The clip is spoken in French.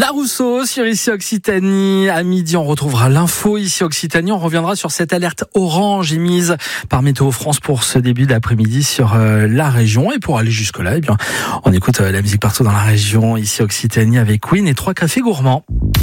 La Rousseau sur Ici Occitanie. À midi, on retrouvera l'info Ici Occitanie. On reviendra sur cette alerte orange émise par Météo France pour ce début d'après-midi sur la région. Et pour aller jusque-là, on écoute la musique partout dans la région Ici Occitanie avec Queen et 3 cafés gourmands.